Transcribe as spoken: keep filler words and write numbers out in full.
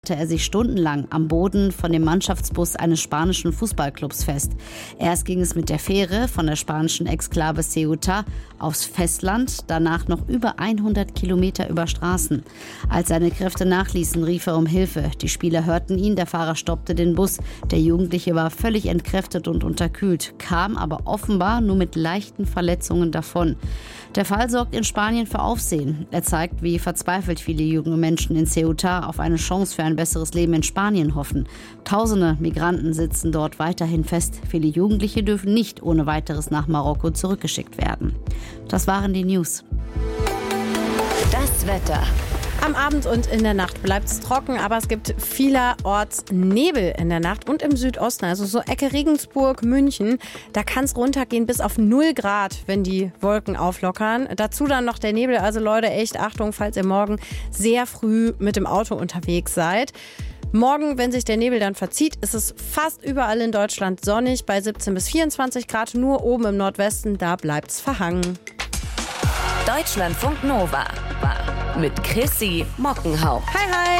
er sich stundenlang am Boden von dem Mannschaftsbus eines spanischen Fußballclubs fest. Erst ging es mit der Fähre von der spanischen Exklave Ceuta aufs Festland, danach noch über hundert Kilometer über Straßen. Als seine Kräfte nachließen, rief er um Hilfe. Die Spieler hörten ihn, der Fahrer stoppte den Bus. Der Jugendliche war völlig entkräftet und unterkühlt, kam aber offenbar nur mit leichten Verletzungen davon. Der Fall sorgt in Spanien für Aufsehen. Er zeigt, wie verzweifelt viele junge Menschen in Ceuta auf eine Chance für ein besseres Leben in Spanien hoffen. Tausende Migranten sitzen dort weiterhin fest. Viele Jugendliche dürfen nicht ohne weiteres nach Marokko zurückgeschickt werden. Das waren die News. Das Wetter. Am Abend und in der Nacht bleibt es trocken, aber es gibt vielerorts Nebel in der Nacht und im Südosten, also so Ecke Regensburg, München. Da kann es runtergehen bis auf null Grad, wenn die Wolken auflockern. Dazu dann noch der Nebel, also Leute, echt Achtung, falls ihr morgen sehr früh mit dem Auto unterwegs seid. Morgen, wenn sich der Nebel dann verzieht, ist es fast überall in Deutschland sonnig bei siebzehn bis vierundzwanzig Grad. Nur oben im Nordwesten, da bleibt es verhangen. Deutschlandfunk Nova mit Chrissy Mockenhaupt. Hi, hi!